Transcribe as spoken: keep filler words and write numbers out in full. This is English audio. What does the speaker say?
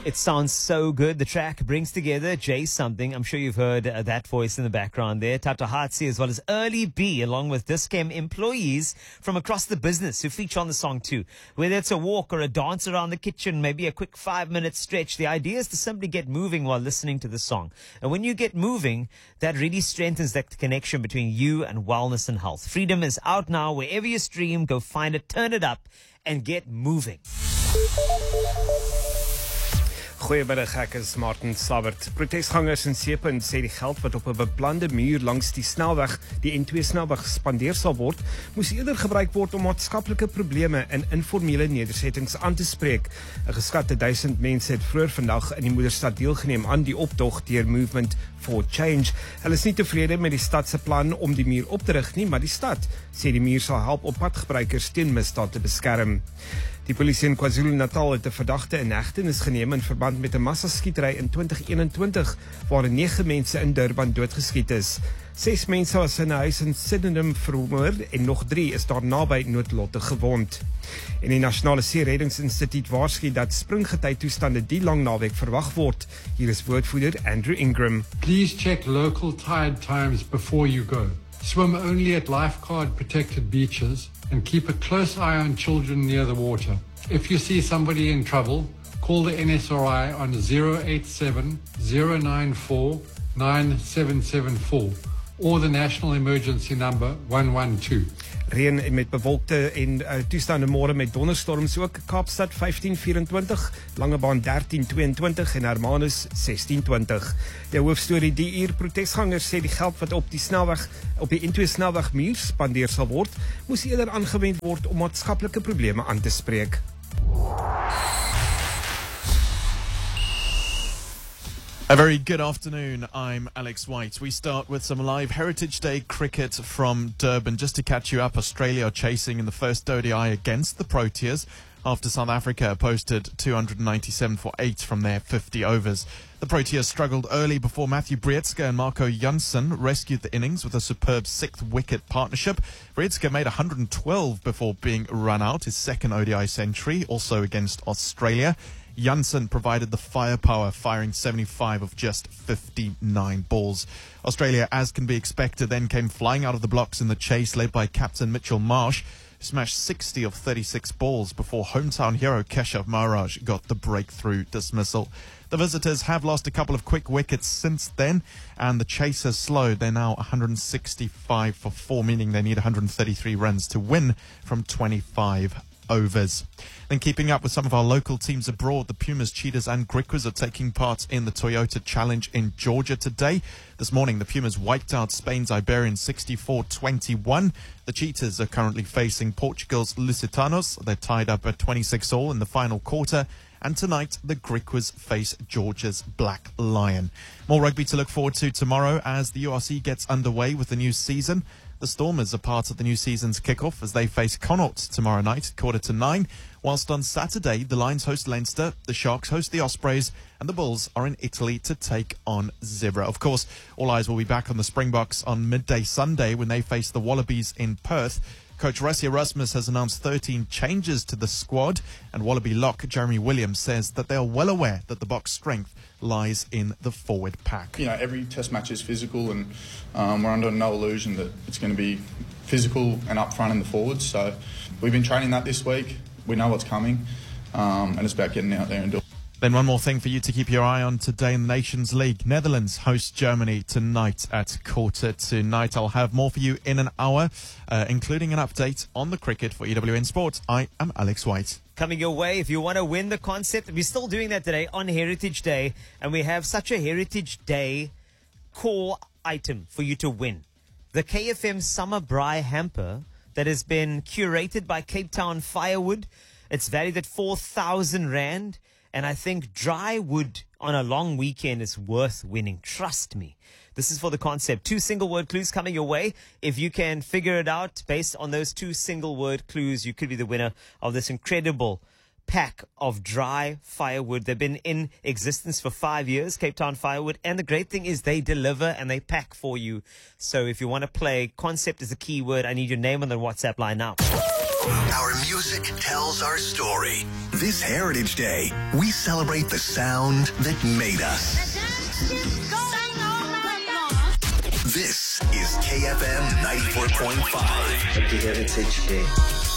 It sounds so good. The track brings together Jay Something. I'm sure you've heard uh, that voice in the background there. Tata Hatsi, as well as Early B, along with Dis-Chem employees from across the business who feature on the song too. Whether it's a walk or a dance around the kitchen, maybe a quick five-minute stretch, the idea is to simply get moving while listening to the song. And when you get moving, that really strengthens that connection between you and wellness and health. Freedom is out now. Wherever you stream, go find it, turn it up, and get moving. Goeiemiddag, ek is Martin Slabbert. Protesgangers in Seepunt sê die geld wat op 'n beplande muur langs die snelweg, die N twee snelweg gespandeer sal word, moes eerder gebruik word om maatskaplike probleme in informele nedersettings aan te spreek. 'n Geskatte duisend mense het vroeër vandag in die moederstad deelgeneem aan die optog deur Movement for Change. Hulle is nie tevrede met die stad se plan om die muur op te rig nie, maar die stad sê die muur sal help om padgebruikers teen misdaad te beskerm. Die polisie in KwaZulu-Natal het 'n verdagte in hegtenis geneem in verband met 'n massaskietery in twintig eenentwintig waarin nege mense in Durban doodgeskiet is. Ses mense was in 'n huis in Sydenham vermoor en nog drie is daar naby noodlottig gewond. En die Nasionale See-reddingsinstituut waarsku dat springgety-toestande die lang naweek verwag word. Hier is woordvoerder Andrew Ingram. Please check local tide times before you go. Swim only at lifeguard protected beaches and keep a close eye on children near the water. If you see somebody in trouble, call the N S R I on zero eight seven, zero nine four, nine seven seven four or the national emergency number one one two. Reën met bewolkte en uh, toestande môre met donderstorms ook. Kaapstad vyftien vyf-en-twintig, Langebaan dertien twee-en-twintig en Hermanus sestien twintig. Die hoofstorie die uur protesgangers sê die geld wat op die snelweg op die N twee snelweg muur spandeer sal word, moes eerder aangewend word om maatskaplike probleme aan te spreek. A very good afternoon, I'm Alex White. We start with some live Heritage Day cricket from Durban. Just to catch you up, Australia are chasing in the first O D I against the Proteas after South Africa posted two hundred ninety-seven for eight from their fifty overs. The Proteas struggled early before Matthew Breedska and Marco Jansen rescued the innings with a superb sixth wicket partnership. Breedska made one hundred twelve before being run out, his second O D I century, also against Australia. Jansen provided the firepower, firing seventy-five of just fifty-nine balls. Australia, as can be expected, then came flying out of the blocks in the chase, led by captain Mitchell Marsh, who smashed sixty of thirty-six balls before hometown hero Keshav Maharaj got the breakthrough dismissal. The visitors have lost a couple of quick wickets since then, and the chase has slowed. They're now one hundred sixty-five for four, meaning they need one hundred thirty-three runs to win from twenty-five overs. Then keeping up with some of our local teams abroad, the Pumas, Cheetahs and Griquas are taking part in the Toyota Challenge in Georgia today. This morning, the Pumas wiped out Spain's Iberians sixty-four twenty-one. The Cheetahs are currently facing Portugal's Lusitanos. They're tied up at twenty-six all in the final quarter. And tonight, the Griquas face Georgia's Black Lion. More rugby to look forward to tomorrow as the U R C gets underway with the new season. The Stormers are part of the new season's kickoff as they face Connaught tomorrow night at quarter to nine. Whilst on Saturday, the Lions host Leinster, the Sharks host the Ospreys, and the Bulls are in Italy to take on Zebra. Of course, all eyes will be back on the Springboks on midday Sunday when they face the Wallabies in Perth. Coach Rassie Erasmus has announced thirteen changes to the squad, and Wallaby lock Jeremy Williams says that they are well aware that the Boks' strength lies in the forward pack. You know, every test match is physical, and um, we're under no illusion that it's going to be physical and up front in the forwards. So we've been training that this week. We know what's coming, um, and it's about getting out there and doing it. Then one more thing for you to keep your eye on today in the Nations League. Netherlands host Germany tonight at quarter to night. I'll have more for you in an hour, uh, including an update on the cricket for E W N Sport. I am Alex White. Coming your way, if you want to win the concept, we're still doing that today on Heritage Day, and we have such a Heritage Day core item for you to win. The K F M Summer Braai hamper that has been curated by Cape Town Firewood. It's valued at four thousand rand. And I think dry wood on a long weekend is worth winning. Trust me. This is for the concept. Two single word clues coming your way. If you can figure it out based on those two single word clues, you could be the winner of this incredible pack of dry firewood. They've been in existence for five years, Cape Town Firewood. And the great thing is they deliver and they pack for you. So if you want to play, concept is a key word. I need your name on the WhatsApp line now. Our music tells our story. This Heritage Day, we celebrate the sound that made us. This is K F M ninety-four point five. Happy Heritage Day.